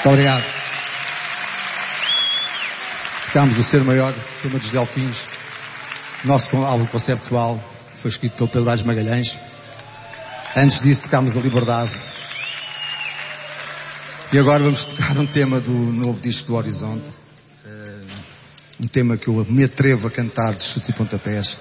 Muito obrigado. Tocámos o Ser Maior, tema dos Delfins. Nosso álbum conceptual foi escrito pelo Pedro Aires Magalhães. Antes disso tocámos a Liberdade. E agora vamos tocar um tema do novo disco do Horizonte. Um tema que eu me atrevo a cantar de chutes e pontapés.